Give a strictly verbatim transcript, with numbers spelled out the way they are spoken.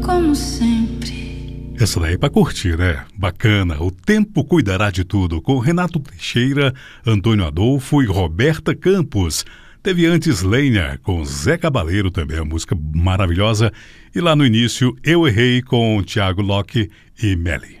como sempre. Essa daí é pra curtir, né? Bacana. O Tempo Cuidará de Tudo, com Renato Teixeira, Antônio Adolfo e Roberta Campos. Teve antes Lenha, com Zé Cabaleiro, também a música maravilhosa. E lá no início, Eu Errei, com Thiago Locke e Melly.